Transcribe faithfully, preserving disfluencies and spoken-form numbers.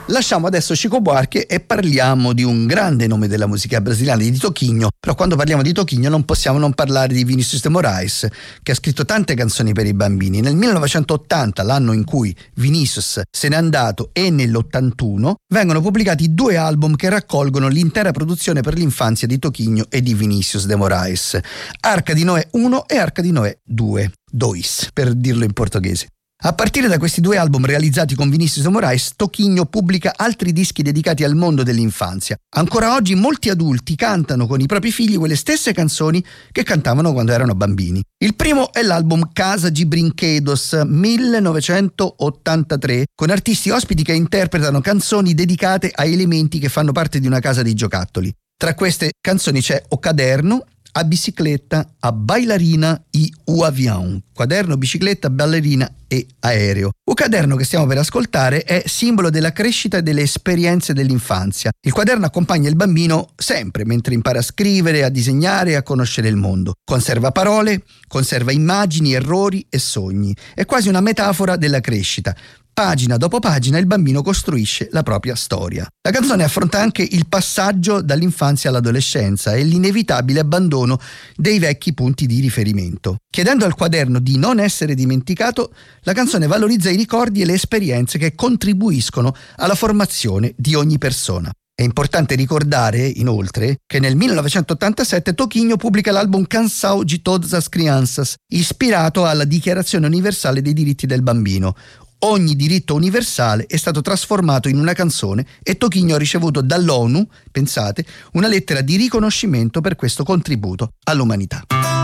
Lasciamo adesso Chico Buarque e parliamo di un grande nome della musica brasiliana, di Toquinho. Però quando parliamo di Toquinho non possiamo non parlare di Vinícius de Moraes, che ha scritto tante canzoni per i bambini. Nel millenovecentottanta, l'anno in cui Vinícius se n'è andato, e nell'ottantuno vengono pubblicati due album che raccolgono l'intera produzione per l'infanzia di Toquinho e di Vinícius de Moraes: Arca di Noè uno e Arca di Noè due, dois, per dirlo in portoghese. A partire da questi due album realizzati con Vinícius de Moraes, Toquinho pubblica altri dischi dedicati al mondo dell'infanzia. Ancora oggi molti adulti cantano con i propri figli quelle stesse canzoni che cantavano quando erano bambini. Il primo è l'album Casa de Brinquedos millenovecentottantatré, con artisti ospiti che interpretano canzoni dedicate a elementi che fanno parte di una casa di giocattoli. Tra queste canzoni c'è O Caderno, A Bicicletta, A Bailarina e O Avião. Quaderno, bicicletta, ballerina e aereo. O Caderno, che stiamo per ascoltare, è simbolo della crescita e delle esperienze dell'infanzia. Il quaderno accompagna il bambino sempre mentre impara a scrivere, a disegnare e a conoscere il mondo. Conserva parole, conserva immagini, errori e sogni. È quasi una metafora della crescita. Pagina dopo pagina il bambino costruisce la propria storia. La canzone affronta anche il passaggio dall'infanzia all'adolescenza e l'inevitabile abbandono dei vecchi punti di riferimento. Chiedendo al quaderno di non essere dimenticato, la canzone valorizza i ricordi e le esperienze che contribuiscono alla formazione di ogni persona. È importante ricordare, inoltre, che nel millenovecentottantasette Toquinho pubblica l'album Canção de Todas as Crianças, ispirato alla Dichiarazione universale dei diritti del bambino. Ogni diritto universale è stato trasformato in una canzone e Toquinho ha ricevuto dall'ONU, pensate, una lettera di riconoscimento per questo contributo all'umanità.